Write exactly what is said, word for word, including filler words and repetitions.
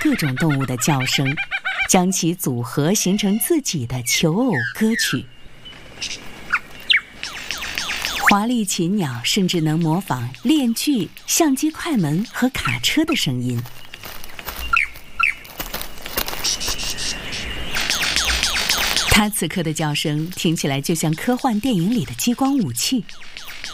各种动物的叫声，将其组合形成自己的求偶歌曲。华丽禽鸟甚至能模仿链锯、相机快门和卡车的声音。它此刻的叫声听起来就像科幻电影里的激光武器，